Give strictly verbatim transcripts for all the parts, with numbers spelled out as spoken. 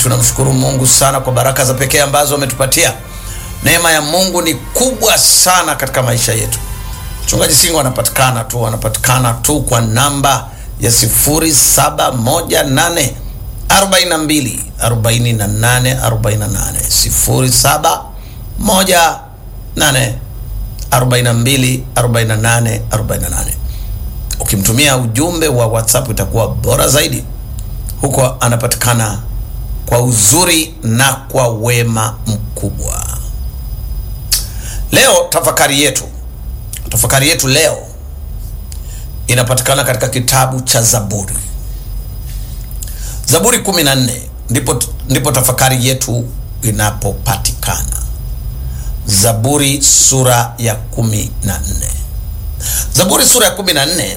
Tunamshukuru Mungu sana kwa baraka za pekee ambazo ametupatia. Neema ya Mungu ni kubwa sana katika maisha yetu. Mchungaji Singo anapatikana tu, anapatikana tu kwa namba ya sifuri saba moja nane arobaini na mbili arobaini na nane arobaini na nane, sifuri saba moja nane arobaini na mbili arobaini na nane arobaini na nane. Ukimtumia ujumbe wa WhatsApp itakuwa bora zaidi. Huko anapatikana kwa uzuri na kwa wema mkubwa. Leo tafakari yetu tafakari yetu leo inapatikana katika kitabu cha Zaburi. Zaburi kumi na nne ndipo ndipo tafakari yetu inapopatikana. Zaburi sura ya kumi na nne. Zaburi sura ya kumi na nne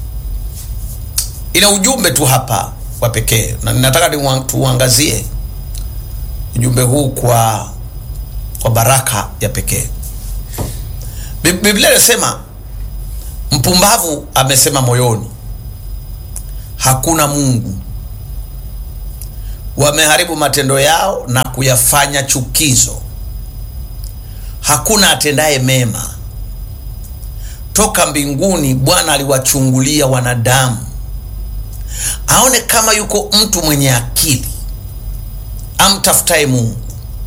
ina ujumbe tu hapa wa pekee, na ninataka tuangazie ujumbe huu kwa kwa baraka ya pekee. Biblia inasema mpumbavu amesema moyoni, hakuna Mungu. Wameharibu matendo yao na kuyafanya chukizo. Hakuna atendaye mema. Toka mbinguni Bwana aliwachungulia wanadamu, aone kama yuko mtu mwenye akili amtafutaye Mungu.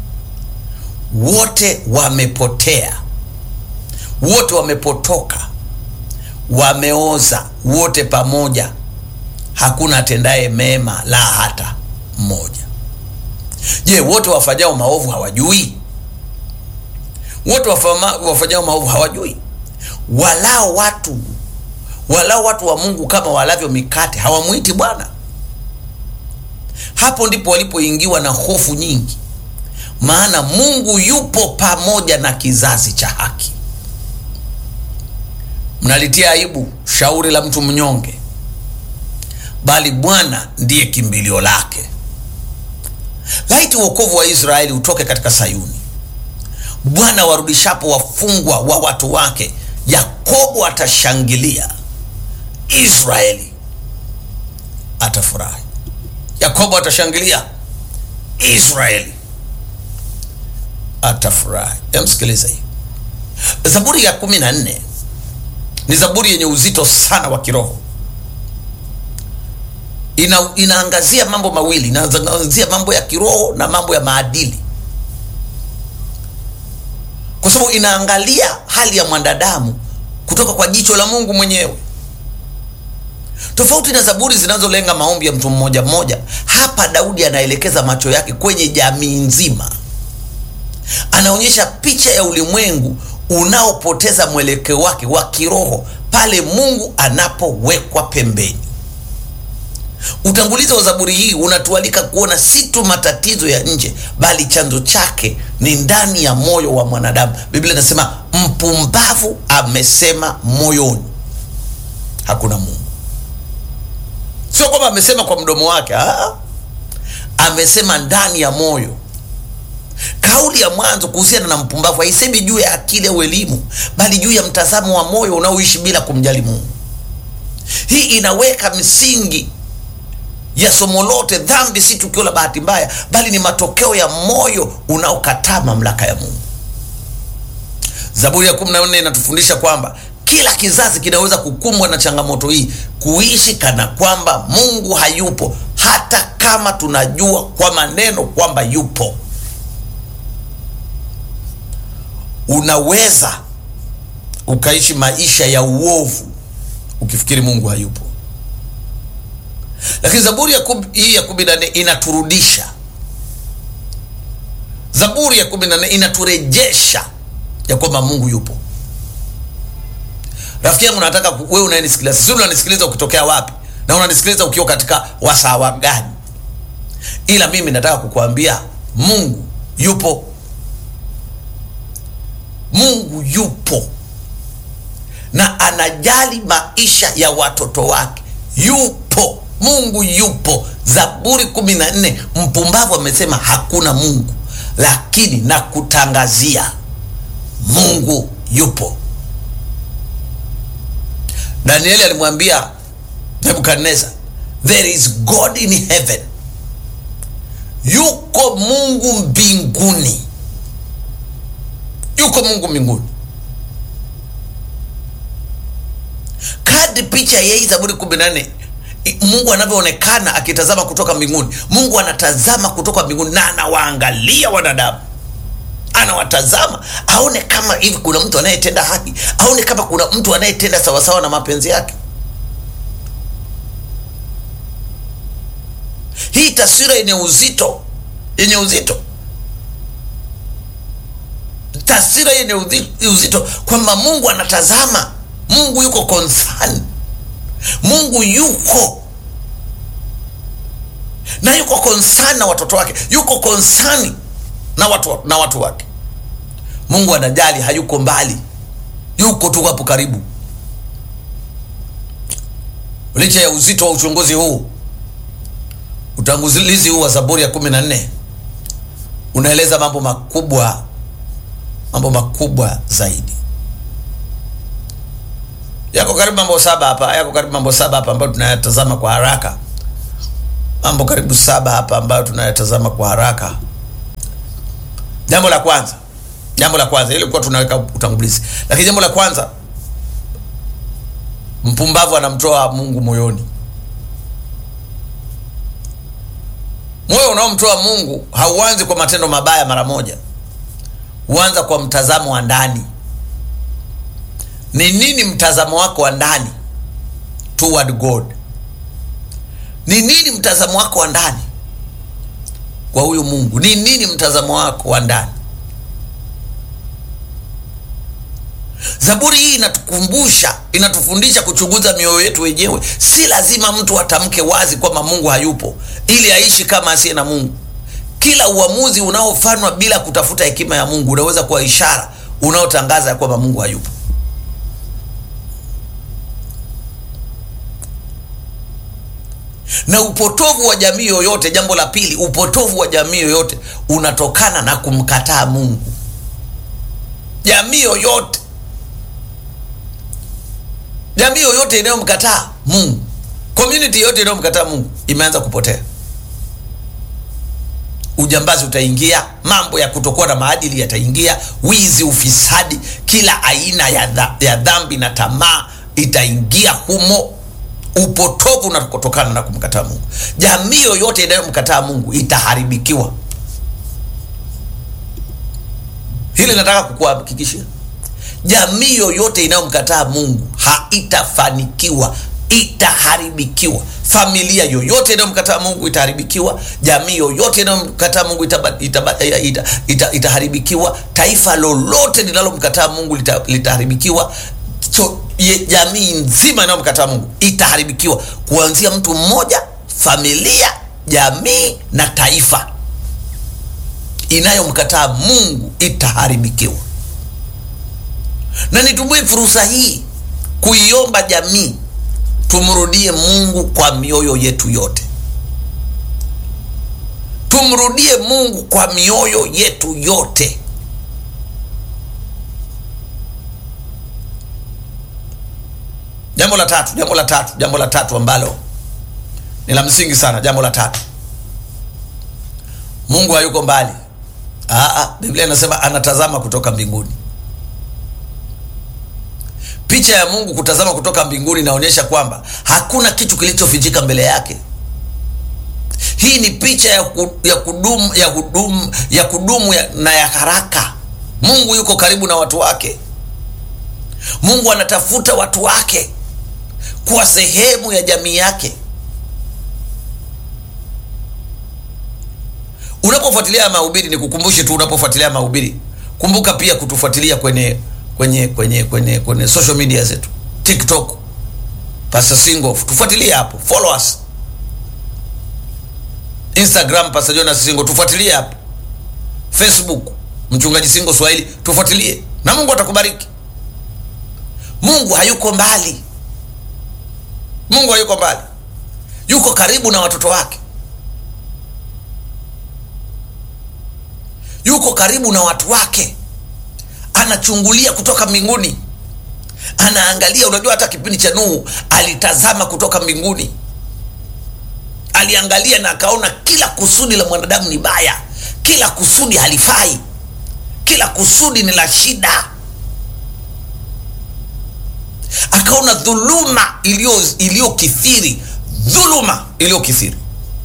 Wote wamepotea, wote wamepotoka, wameoza wote pamoja, hakuna atendaye mema, la hata mmoja. Je, wote wafanyao maovu hawajui? Wote wafanyao maovu hawajui? Walao watu walao watu wa Mungu kama walavyo mikate, hawamuiti Bwana. Hapo ndipo walipoingiwa na hofu nyingi, maana Mungu yupo pamoja na kizazi cha haki. Mnalitia aibu shauri la mtu mnyonge, bali Bwana ndiye kimbilio lake. Laiti wokovu wa Israeli utoke katika Sayuni. Bwana warudishapo wafungwa wa watu wake, Yakobo atashangilia, Israeli atafurahi. Yakobo atashangilia, Israeli atafurahi. Msikilize hii. Zaburi ya kumi na nne ni zaburi yenye uzito sana wa kiroho. Ina, inaangazia mambo mawili, inaangazia mambo ya kiroho na mambo ya maadili. Kwa sababu inaangalia hali ya mwanadamu kutoka kwa jicho la Mungu mwenyewe. Tofauti na zaburi zinazolenga maombi ya mtu mmoja mmoja, hapa Daudi anaelekeza macho yake kwenye jamii nzima. Anaonyesha picha ya ulimwengu unaopoteza mwelekeo wake wa kiroho pale Mungu anapowekwa pembeni. Utangulizi wa zaburi hii unatualika kuona si tu matatizo ya nje, bali chanzo chake ni ndani ya moyo wa mwanadamu. Biblia inasema mpumbavu amesema moyoni, hakuna Mungu. Sio kwamba amesema kwa mdomo wake, aa, amesema ndani ya moyo. Kauli ya mwanzo kuhusiana na mpumbavu haisemi juu ya akili au elimu, bali juu ya mtazamo wa moyo unaoishi bila kumjali Mungu. Hii inaweka misingi ya somo lote. Dhambi si tukio la bahati mbaya, bali ni matokeo ya moyo unaokataa mamlaka ya Mungu. Zaburi ya kumi na nne inatufundisha kwamba kila kizazi kinaweza kukumbwa na changamoto hii, kuishi kana kwamba Mungu hayupo, hata kama tunajua kwa maneno kwamba yupo. Unaweza ukaishi maisha ya uovu ukifikiri Mungu hayupo. Lakini zaburi ya kumi, hii ya kumi na nne inaturudisha. Zaburi ya kumi na nne inaturejesha ya kwamba Mungu yupo. Rafiki yangu, nataka wewe unanisikiliza, sio unanisikiliza ukitokea wapi na unanisikiliza ukiwa katika wasawa gani, ila mimi nataka kukuambia Mungu yupo. Mungu yupo na anajali maisha ya watoto wake. Yupo, Mungu yupo. Zaburi kumi na nne, mpumbavu amesema hakuna Mungu, lakini na kutangazia Mungu yupo. Danieli alimwambia Nebukadneza, there is God in heaven, yuko Mungu mbinguni, yuko Mungu mbinguni. Kadri picha ya Zaburi kumi na nne Mungu anavyoonekana akitazama kutoka mbinguni, Mungu anatazama kutoka mbinguni na anawaangalia wanadamu, anawatazama aone kama hivi kuna mtu anayetenda haki, aone kama kuna mtu anayetenda sawasawa na mapenzi yake. Hii taswira yenye uzito, yenye uzito, taswira yenye uzito kwamba Mungu anatazama, Mungu yuko concern, Mungu yuko na yuko concern na watoto wake, yuko concern na watu na watu wake. Mungu anajali, hayuko mbali, yuko tu hapo karibu. Licha ya uzito wa uchunguzi huu, utangulizi huu wa Zaburi ya kumi na nne unaeleza mambo makubwa, mambo makubwa zaidi. Yako karibu mambo saba hapa, yako karibu mambo saba hapa ambayo tunayatazama kwa haraka. Mambo karibu saba hapa ambayo tunayatazama kwa haraka. Jambo la kwanza, jambo la kwanza ile kwa tunaweka utangulizi. Lakini jambo la kwanza, mpumbavu anamtoa Mungu moyoni. Moyo unaomtoa Mungu hauanzi kwa matendo mabaya mara moja. Huanza kwa mtazamo wa ndani. Ni nini mtazamo wako wa ndani toward God? Ni nini mtazamo wako wa ndani kwa huyu Mungu? Ni nini mtazamo wako wa ndani? Zaburi hii inatukumbusha, inatufundisha kuchunguza mioyo yetu wenyewe. Si lazima mtu atamke wazi kwamba Mungu hayupo ili aishi kama asiye na Mungu. Kila uamuzi unaofanywa bila kutafuta hekima ya Mungu unaweza kuwa ishara unaotangaza kwamba Mungu hayupo. Na upotovu wa jamii yoyote, jambo la pili, upotovu wa jamii yoyote unatokana na kumkataa Mungu. Jamii yoyote, jamii yoyote inayomkataa Mungu, community yoyote inayomkataa Mungu imeanza kupotea. Ujambazi utaingia, mambo ya kutokuwa na maadili yataingia, wizi, ufisadi, kila aina ya, dha, ya dhambi na tamaa itaingia humo. Upotovu unatokana na kumkataa Mungu. Jamii yoyote inayomkataa Mungu itaharibikiwa. Hili nataka kukuhakikishia. Jamii yoyote inayomkataa Mungu haitafanikiwa, itaharibikiwa. Familia yoyote inayomkataa Mungu itaharibikiwa. Jamii yoyote inayomkataa Mungu itaharibikiwa. Ita, ita, ita Taifa lolote linalomkataa Mungu litaharibikiwa. So, jamii nzima inayomkataa Mungu itaharibikiwa, kuanzia mtu mmoja, familia, jamii na taifa. Inayomkataa Mungu itaharibikiwa. Na nitumie fursa hii kuiomba jamii tumrudie Mungu kwa mioyo yetu yote. Tumrudie Mungu kwa mioyo yetu yote. Jambo la tatu, jambo la tatu, jambo la tatu ambalo ni la msingi sana, jambo la tatu. Mungu hayuko mbali. Aa, Biblia inasema anatazama kutoka mbinguni. Picha ya Mungu kutazama kutoka mbinguni inaonyesha kwamba hakuna kitu kilichofichika mbele yake. Hii ni picha ya, ku, ya kudumu ya kudumu ya kudumu ya, na ya haraka. Mungu yuko karibu na watu wake. Mungu anatafuta watu wake kuwa sehemu ya jamii yake. Unapofuatilia mahubiri, ni kukumbushe tu, unapofuatilia mahubiri, kumbuka pia kutufuatilia kwenye kwenye kwenye kwenye kwenye social media zetu. TikTok Pastor Singo, tufuatilie hapo, follow us. Instagram Pastor Jonas Singo, tufuatilie hapo. Facebook Mchungaji Singo Swahili, tufuatilie, na Mungu atakubariki. Mungu hayuko mbali. Mungu hayuko mbali. Yuko karibu na watoto wake. Yuko karibu na watu wake. Anachungulia kutoka mbinguni. Anaangalia. Unajua hata kipindi cha Nuhu alitazama kutoka mbinguni. aliangalia na akaona kila kusudi la mwanadamu ni baya, kila kusudi halifai, kila kusudi ni la shida. Akaona dhuluma iliyo iliyokithiri, dhuluma iliyokithiri.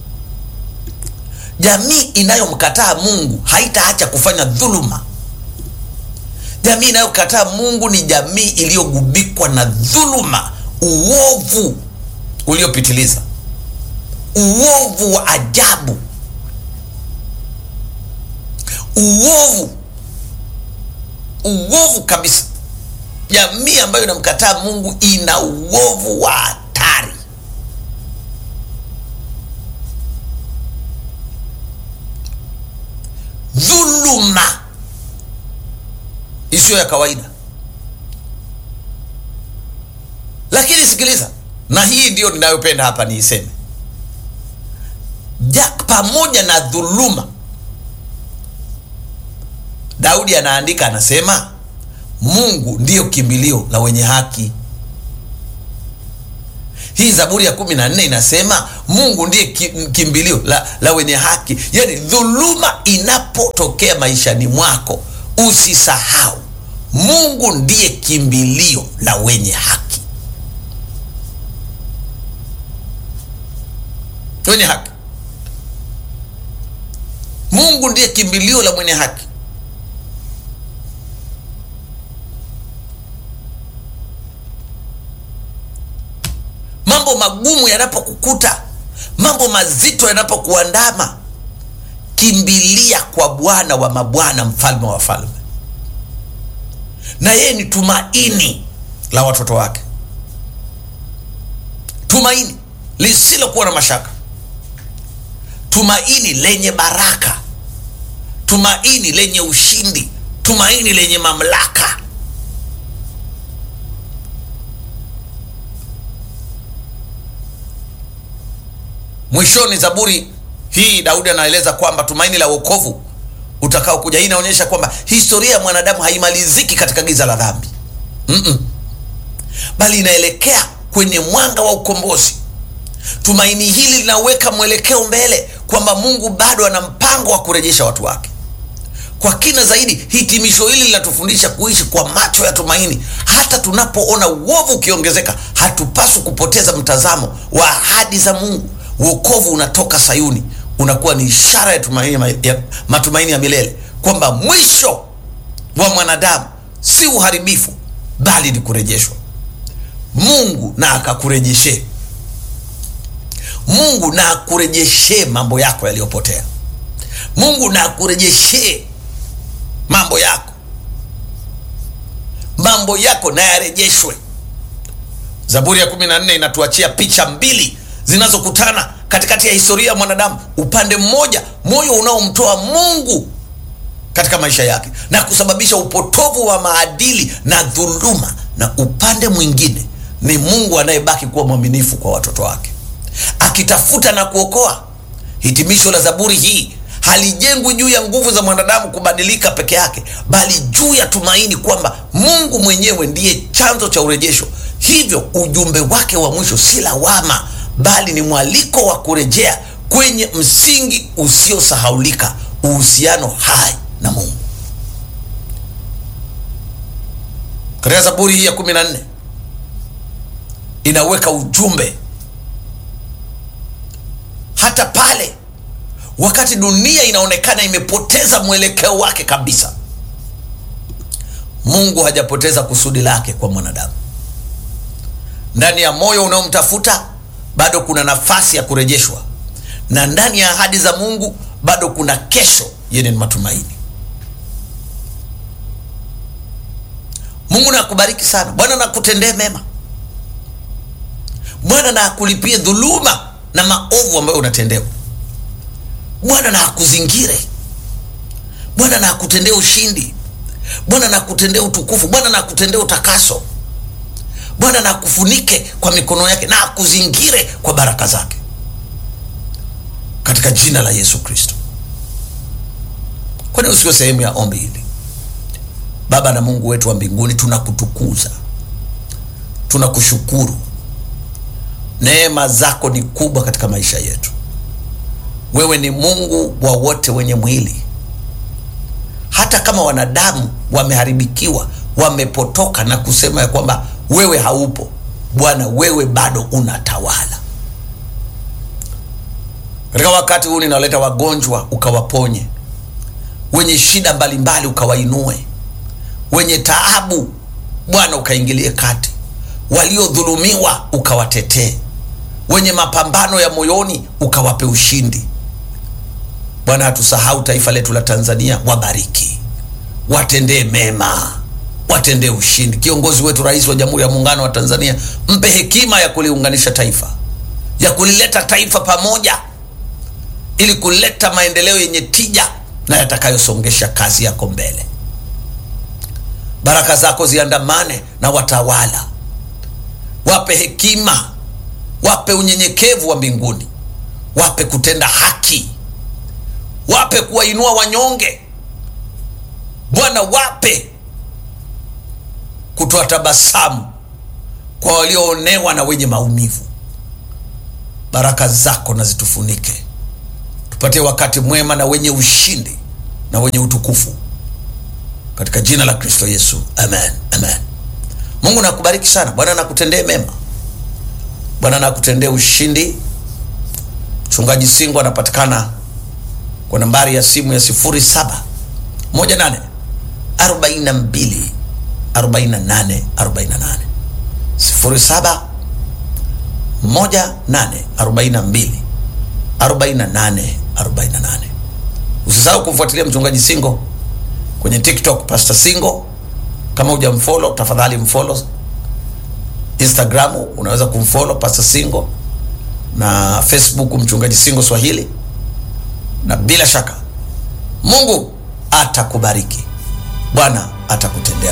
Jamii inayomkataa Mungu haitaacha kufanya dhuluma. Jamii inayokataa Mungu ni jamii iliyogubikwa na dhuluma, uovu uliopitiliza, uovu wa ajabu, uovu uovu kabisa. Jamii ambayo inamkataa Mungu ina uovu wa hatari. Dhuluma isiyo ya kawaida. Lakini sikiliza, na hii ndio ninayopenda hapa niiseme. Jak pamoja na dhuluma, Daudi anaandika, anasema Mungu ndiyo kimbilio la wenye haki. Hii Zaburi ya kumi na nne inasema Mungu ndiye kimbilio la, la wenye haki. Yaani dhuluma inapotokea maishani mwako, usisahau Mungu ndiye kimbilio la wenye haki. Wenye haki. Mungu ndiye kimbilio la mwenye haki. Mambo magumu yanapokukuta, mambo mazito yanapokuandama, kimbilia kwa Bwana wa mabwana, mfalme wa wafalme. Na yeye ni tumaini la watoto wake, tumaini lisilokuwa na mashaka, tumaini lenye baraka, tumaini lenye ushindi, tumaini lenye mamlaka. Mwishoni Zaburi hii Daudi anaeleza kwamba tumaini la wokovu utakao kuja. Hii inaonyesha kwamba historia ya mwanadamu haimaliziki katika giza la dhambi, mm -mm. bali inaelekea kwenye mwanga wa ukombozi. Tumaini hili linaweka mwelekeo mbele kwamba Mungu bado ana mpango wa kurejesha watu wake. Kwa kina zaidi, hitimisho hili linatufundisha kuishi kwa macho ya tumaini. Hata tunapoona uovu ukiongezeka, hatupaswi kupoteza mtazamo wa ahadi za Mungu. Wokovu unatoka Sayuni unakuwa ni ishara ya tumaini, ya matumaini ya milele, kwamba mwisho wa mwanadamu si uharibifu bali ni kurejeshwa. Mungu na akakurejeshe. Mungu na akurejeshe mambo yako yaliyopotea. Mungu na akurejeshe mambo yako. Mambo yako na yarejeshwe. Zaburi ya kumi na nne inatuachia picha mbili zinazokutana katikati ya historia ya mwanadamu. Upande mmoja, moyo unaomtoa Mungu katika maisha yake na kusababisha upotovu wa maadili na dhuluma, na upande mwingine ni Mungu anayebaki kuwa mwaminifu kwa watoto wake, akitafuta na kuokoa. Hitimisho la Zaburi hii halijengwi juu ya nguvu za mwanadamu kubadilika peke yake, bali juu ya tumaini kwamba Mungu mwenyewe ndiye chanzo cha urejesho. Hivyo ujumbe wake wa mwisho si lawama, bali ni mwaliko wa kurejea kwenye msingi usiosahaulika, uhusiano hai na Mungu. Katika Zaburi hii ya kumi na nne inaweka ujumbe hata pale wakati dunia inaonekana imepoteza mwelekeo wake kabisa. Mungu hajapoteza kusudi lake kwa mwanadamu. Ndani ya moyo unaomtafuta bado kuna nafasi ya kurejeshwa, na ndani ya ahadi za Mungu bado kuna kesho yenye matumaini. Mungu na akubariki sana. Bwana na akutendee mema. Bwana na akulipie dhuluma na maovu ambayo unatendewa. Bwana na akuzingire. Bwana na akutendee ushindi. Bwana na akutendee utukufu. Bwana na akutendee utakaso. Bwana na akufunike kwa mikono yake na akuzingire kwa baraka zake, katika jina la Yesu Kristo. Kwani usiwe sehemu ya ombi hili? Baba na Mungu wetu wa mbinguni, tunakutukuza, tunakushukuru Neema zako ni kubwa katika maisha yetu. Wewe ni Mungu wa wote wenye mwili. Hata kama wanadamu wameharibikiwa, wamepotoka na kusema ya kwamba wewe haupo, Bwana, wewe bado unatawala. Katika wakati huu ninaleta wagonjwa ukawaponye, wenye shida mbalimbali ukawainue, wenye taabu Bwana ukaingilie kati, waliodhulumiwa ukawatetee, wenye mapambano ya moyoni ukawape ushindi. Bwana, hatusahau taifa letu la Tanzania, wabariki, watendee mema, watendee ushindi. Kiongozi wetu Rais wa Jamhuri ya Muungano wa Tanzania, mpe hekima ya kuliunganisha taifa, ya kulileta taifa pamoja, ili kuleta maendeleo yenye tija na yatakayosongesha kazi yako mbele. Baraka zako ziandamane na watawala, wape hekima, wape unyenyekevu wa mbinguni, wape kutenda haki, wape kuwainua wanyonge. Bwana, wape kutoa tabasamu kwa walioonewa na wenye maumivu. Baraka zako na zitufunike, tupatie wakati mwema na wenye ushindi na wenye utukufu, katika jina la Kristo Yesu, amen, amen. Mungu nakubariki sana. Bwana nakutendee mema, Bwana nakutendee ushindi. Mchungaji Singo anapatikana kwa nambari ya simu ya sifuri saba moja nane arobaini na mbili arobaini na nane arobaini na nane, sifuri saba moja nane arobaini na mbili arobaini na nane arobaini na nane. Usisahau kumfuatilia Mchungaji Singo kwenye TikTok, Pastor Singo. Kama hujamfollow, tafadhali mfollow. Instagram unaweza kumfollow Pastor Singo, na Facebook Mchungaji Singo Swahili. Na bila shaka Mungu atakubariki, Bwana atakutendea